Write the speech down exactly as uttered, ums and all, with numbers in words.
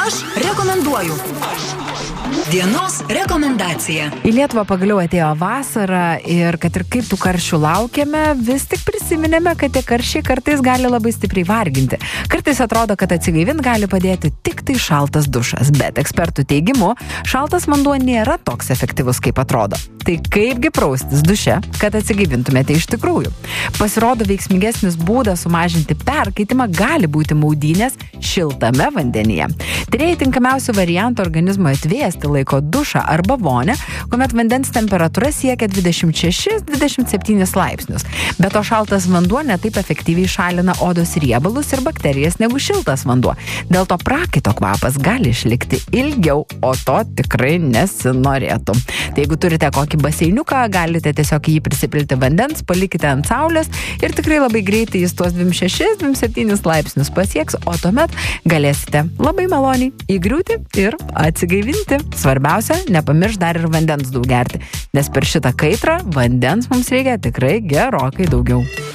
Aš rekomenduoju. Dienos rekomendacija. Į Lietuvą pagaliau atėjo vasara ir kad ir kaip tų karščių laukiame, vis tik prisiminėme, kad tie karščiai kartais gali labai stipriai varginti. Kartais atrodo, kad atsigaivint gali padėti tik tai šaltas dušas, bet ekspertų teigimu, šaltas vanduo nėra toks efektyvus, kaip atrodo. Tai kaipgi praustis duše, kad atsigaivintumėte iš tikrųjų? Pasirodo, veiksmingesnis būdas sumažinti perkaitimą gali būti maudynės šiltame vandenyje. Tyrėjai tinkamiausių variantų organizmui atvėsti laiko dušą arba vonę, kuomet vandens temperatūra siekia dvidešimt šešis dvidešimt septynis laipsnius. Bet to šaltas vanduo netaip efektyviai šalina odos riebalus ir bakterijas negu šiltas vanduo. Dėl to prakaito kvapas gali išlikti ilgiau, o to tikrai nesinorėtų. Tai jeigu turite kokį baseiniuką, galite tiesiog jį prisipilti vandens, palikite ant saulės ir tikrai labai greitai jis tuos dvidešimt šešis dvidešimt septynis laipsnius pasieks, o tuomet galėsite labai maloniai įgriūti ir atsigaivinti. Svarbiausia, nepamiršk dar ir vandens daug gerti, nes per šitą kaitrą vandens mums reikia tikrai gerokai daugiau.